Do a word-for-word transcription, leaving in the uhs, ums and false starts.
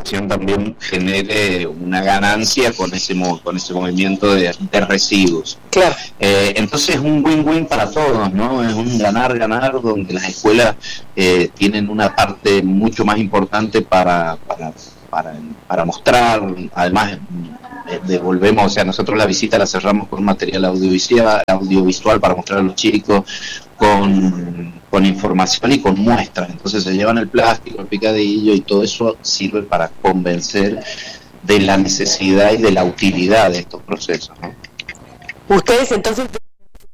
generación también genere una ganancia con ese con ese movimiento de, de residuos. Claro. Eh, entonces es un win-win para todos, ¿no? Es un ganar-ganar donde las escuelas eh, tienen una parte mucho más importante para, para, para, para mostrar, además eh, devolvemos, o sea, nosotros la visita la cerramos con material audiovisual, audiovisual para mostrar a los chicos, con, con información y con muestras. Entonces se llevan el plástico, el picadillo y todo eso sirve para convencer de la necesidad y de la utilidad de estos procesos, ¿no? Ustedes entonces